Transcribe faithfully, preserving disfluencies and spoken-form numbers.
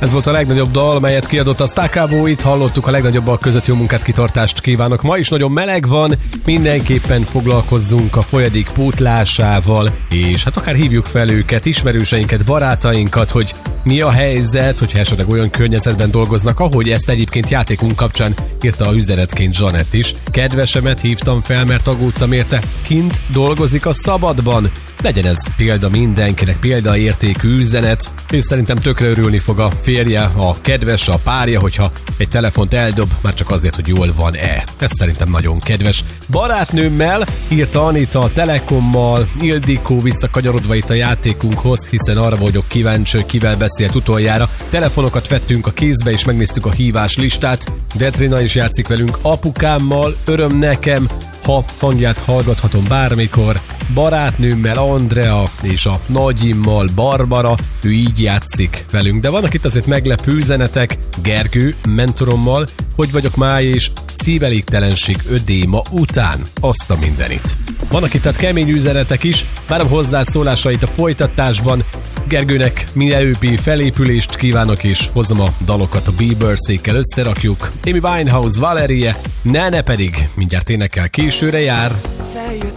Ez volt a legnagyobb dal, melyet kiadott a Staccato. Itt hallottuk a legnagyobbak között. Jó munkát, kitartást kívánok. Ma is nagyon meleg van, mindenképpen foglalkozzunk a folyadék pótlásával, és hát akár hívjuk fel őket, ismerőseinket, barátainkat, hogy mi a helyzet, hogyha esetleg olyan környezetben dolgoznak, ahogy ezt egyébként játékunk kapcsán írta a üzenetként Zsanett is. Kedvesemet hívtam fel, mert aggódtam érte, kint dolgozik a szabadban. Legyen ez példa mindenkinek, példaértékű üzenet, és szerintem tökre örülni fog a férje, a kedves, a párja, hogyha egy telefont eldob, már csak azért, hogy jól van-e. Ez szerintem nagyon kedves. Barátnőmmel írta Anita a Telekommal, Ildikó visszakanyarodva itt a játékunkhoz, hiszen arra vagyok kíváncsi, hogy kivel beszélt utoljára. Telefonokat vettünk a kézbe, és megnéztük a hívás listát. Detrina is játszik velünk, apukámmal, öröm nekem, ha hangját hallgathatom bármikor, barátnőmmel Andrea és a nagyimmal Barbara, ő így játszik velünk. De vannak itt azért meglepő üzenetek, Gergő, mentorommal, hogy vagyok máj és szívelégtelenség ödéma után, azt a mindenit. Vannak itt tehát kemény üzenetek is, várom hozzászólásait a folytatásban. Gergőnek mielőbbi felépülést kívánok, és hozom a dalokat a Bieber-székkel összerakjuk. Amy Winehouse, Valerie, Nene pedig mindjárt énekel, későre jár.